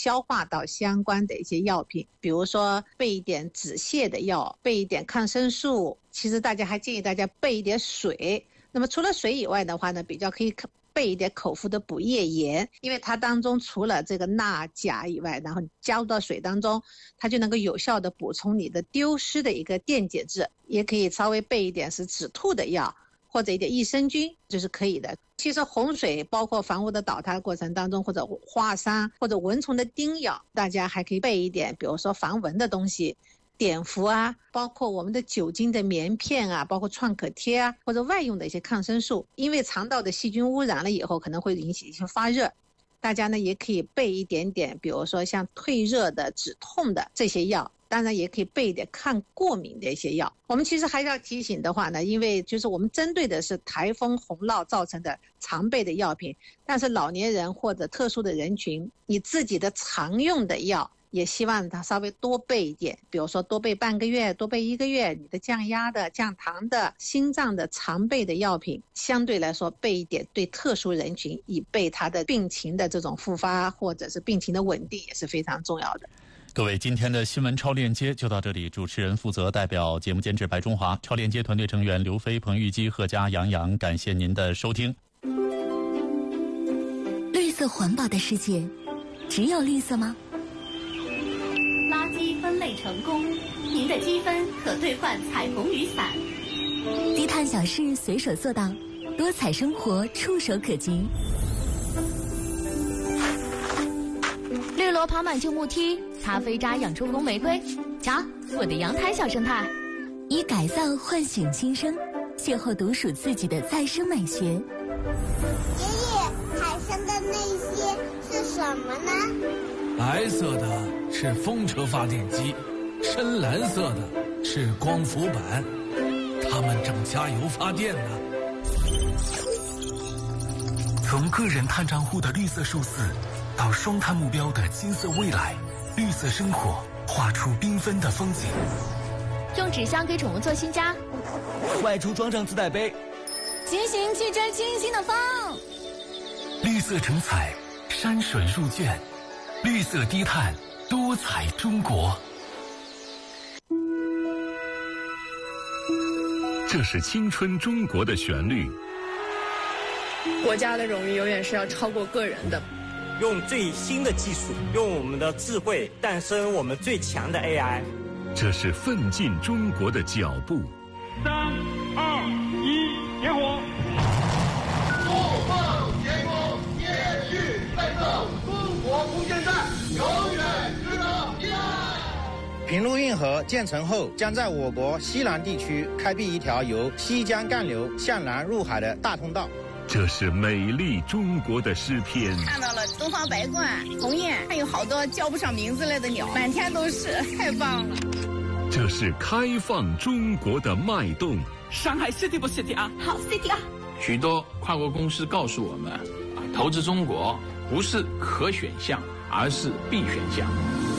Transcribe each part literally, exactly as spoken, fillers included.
消化道相关的一些药品，比如说备一点止泻的药，备一点抗生素。其实大家还建议大家备一点水。那么除了水以外的话呢，比较可以备一点口服的补液盐，因为它当中除了这个钠钾以外，然后加入到水当中，它就能够有效的补充你的丢失的一个电解质。也可以稍微备一点是止吐的药，或者一点益生菌，就是可以的。其实洪水包括房屋的倒塌过程当中，或者花伤或者蚊虫的叮咬，大家还可以备一点比如说防蚊的东西，碘伏啊，包括我们的酒精的棉片啊，包括创可贴啊，或者外用的一些抗生素。因为肠道的细菌污染了以后可能会引起一些发热，大家呢也可以备一点点比如说像退热的止痛的这些药，当然也可以备一点抗过敏的一些药。我们其实还是要提醒的话呢，因为就是我们针对的是台风洪涝造成的常备的药品，但是老年人或者特殊的人群，你自己的常用的药也希望它稍微多备一点，比如说多备半个月，多备一个月，你的降压的、降糖的、心脏的常备的药品，相对来说备一点，对特殊人群以备他的病情的这种复发或者是病情的稳定也是非常重要的。 各位，今天的新闻超链接就到这里，主持人负责代表节目监制白中华，超链接团队成员刘飞、彭玉基、贺佳、杨洋，感谢您的收听。 绿色环保的世界，只有绿色吗？ 垃圾分类成功，您的积分可兑换彩虹雨伞。 低碳小事随手做到，多彩生活触手可及。 绿萝跑满旧木梯，咖啡渣养出红玫瑰。瞧，我的阳台小生态。 以改造唤醒新生，邂逅独属自己的再生美学。 爷爷，海上的那些是什么呢？ 白色的是风车发电机，深蓝色的是光伏板，它们正加油发电呢。 从个人碳账户的绿色数字，到双碳目标的金色未来，绿色生活画出缤纷的风景。 用纸箱给宠物做新家， 外出装上自带杯， 骑行去追星星的风。 绿色成彩，山水入卷，绿色低碳，多彩中国。这是青春中国的旋律。 国家的荣誉永远是要超过个人的。 用最新的技术，用我们的智慧诞生我们最强的 A I。 这是奋进中国的脚步。 三二一，点火！ 不放天空，延续奋斗，中国空间站永远值得依赖。 平陆运河建成后，将在我国西南地区开辟一条由西江干流向南入海的大通道。 这是美丽中国的诗篇。 看到了东方白鹳、鸿雁，还有好多叫不上名字来的鸟，满天都是，太棒了。 这是开放中国的脉动。 上海 City 不 City 啊？ 好 City 啊！ 许多跨国公司告诉我们，啊，投资中国不是可选项，而是必选项。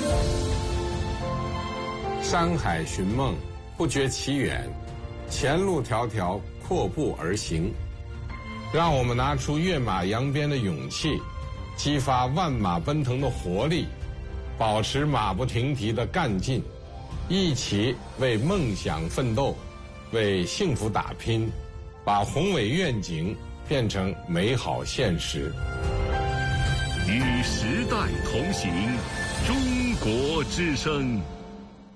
山海寻梦，不觉其远，前路迢迢，阔步而行。让我们拿出跃马扬鞭的勇气，激发万马奔腾的活力，保持马不停蹄的干劲，一起为梦想奋斗，为幸福打拼，把宏伟愿景变成美好现实。 与时代同行，中国之声。